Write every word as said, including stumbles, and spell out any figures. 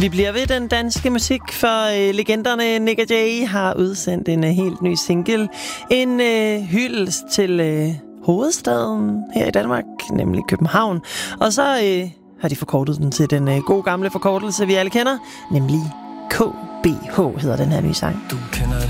Vi bliver ved den danske musik, for øh, legenderne Nik og Jay har udsendt en øh, helt ny single. En øh, hyldest til øh, hovedstaden her i Danmark, nemlig København. Og så øh, har de forkortet den til den øh, gode gamle forkortelse, vi alle kender, nemlig K B H hedder den her nye sang. Du kender